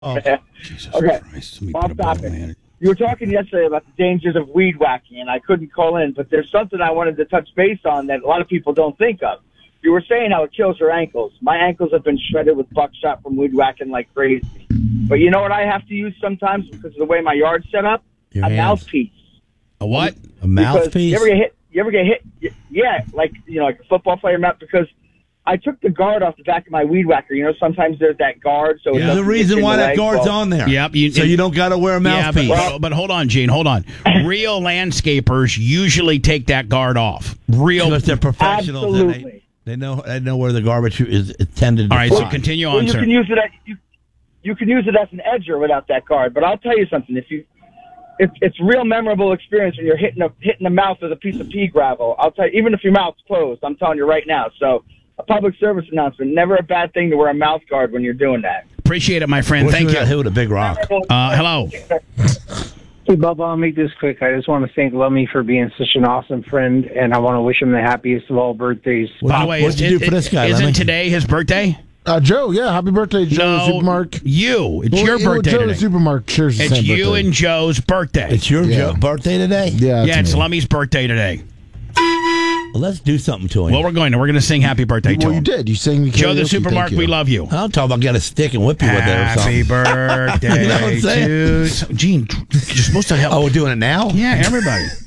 Oh, Jesus Okay. Christ. Let me Off put a ball topic. in it. You were talking yesterday about the dangers of weed whacking, and I couldn't call in, but there's something I wanted to touch base on that a lot of people don't think of. You were saying how it kills your ankles. My ankles have been shredded with buckshot from weed whacking like crazy. But you know what I have to use sometimes because of the way my yard's set up? Your A hands. mouthpiece. A what? A Because mouthpiece? You ever get hit? Yeah, like like a football player mouth. Because I took the guard off the back of my weed whacker. You know, sometimes there's that guard. So There's a reason why that guard's on there. Yep. So you don't got to wear a mouthpiece. But hold on, Gene. Hold on. Real landscapers usually take that guard off. Because they're professionals. Absolutely. And they know where the garbage is intended to All right, fly. so continue on, Well, you sir. can use it you can use it as an edger without that guard. But I'll tell you something: it's real memorable experience when you're hitting the mouth with a piece of pea gravel. I'll tell you, even if your mouth's closed, I'm telling you right now. So, a public service announcement: never a bad thing to wear a mouth guard when you're doing that. Appreciate it, my friend. Wish Thank we you. got hit with a big rock. Hello. Hey, Bubba, I'll make this quick. I just want to thank Lummy for being such an awesome friend, and I want to wish him the happiest of all birthdays. By the way, what'd you do for this guy, Isn't Lemmy? today his birthday? Joe, yeah, happy birthday, Joe No, Supermark. you. It's Well, your birthday Joe today. Supermark shares the It's same you birthday. and Joe's birthday. It's your birthday today? Yeah, Yeah, it's me. Lummy's birthday today. Well, let's do something to him. Well, we're going to sing happy birthday to Well, you him. did. You sang the Joe the karaoke. Supermark, Thank you. we love you. I'll talk about get a stick and whip you with it or Happy something. birthday You know what I'm saying? to... Gene, you're supposed to help. Oh, we're doing it now? Yeah, everybody.